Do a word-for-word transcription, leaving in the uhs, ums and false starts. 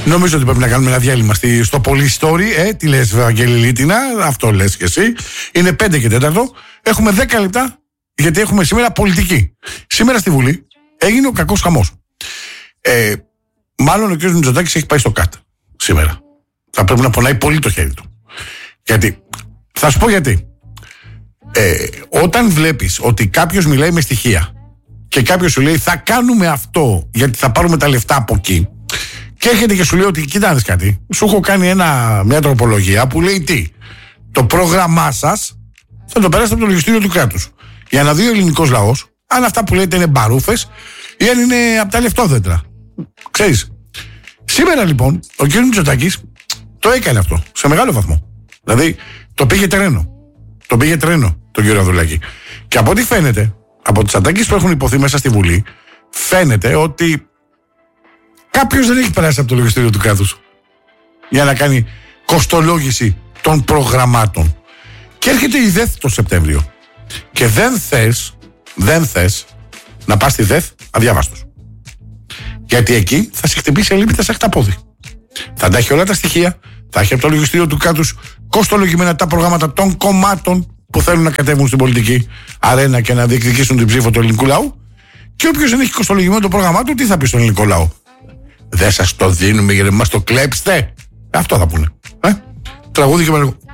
Νομίζω ότι πρέπει να κάνουμε ένα διάλειμμα στο Πολυστόρι. Ε, τι λες, Βαγγέλη Λίτινα, αυτό λες και εσύ. Είναι πέντε και τέταρτο. Έχουμε δέκα λεπτά, γιατί έχουμε σήμερα πολιτική. Σήμερα στη Βουλή έγινε ο κακός χαμός. Ε, μάλλον ο κ. Μητσοτάκης έχει πάει στο ΚΑΤ σήμερα. Θα πρέπει να πονάει πολύ το χέρι του. Γιατί, θα σου πω γιατί. Ε, όταν βλέπεις ότι κάποιος μιλάει με στοιχεία και κάποιος σου λέει θα κάνουμε αυτό γιατί θα πάρουμε τα λεφτά από εκεί, και έρχεται και σου λέει ότι κοιτάξτε κάτι, σου έχω κάνει ένα, μια τροπολογία που λέει τι, το πρόγραμμά σας θα το περάσετε από το λογιστήριο του κράτους, για να δει ο ελληνικός λαός αν αυτά που λέτε είναι μπαρούφες ή αν είναι από τα λεφτόδεντρα. Ξέρεις, σήμερα λοιπόν ο κ. Μητσοτάκης το έκανε αυτό σε μεγάλο βαθμό. Δηλαδή το πήγε τρένο. Το πήγε τρένο τον κύριο Ανδρουλάκη. Και από ό,τι φαίνεται, από τις ατάκες που έχουν υποθεί μέσα στη Βουλή, φαίνεται ότι κάποιος δεν έχει περάσει από το λογιστήριο του κράτους για να κάνει κοστολόγηση των προγραμμάτων. Και έρχεται η ΔΕΘ το Σεπτέμβριο. Και δεν θες, δεν θες να πας στη ΔΕΘ αδιάβαστος. Γιατί εκεί θα σε χτυπήσει ελίπητα σε χταπόδι. Θα τα έχει όλα τα στοιχεία, θα έχει από το λογιστήριο του κράτους κοστολογημένα τα προγράμματα των κομμάτων που θέλουν να κατέβουν στην πολιτική αρένα και να διεκδικήσουν την ψήφο του ελληνικού λαού. Και όποιος δεν έχει κοστολογημένο το πρόγραμμά του, τι θα πει στον ελληνικό λαό? Δεν σας το δίνουμε για να μας το κλέψετε. Αυτό θα πούνε. Ε? Τραγούδι και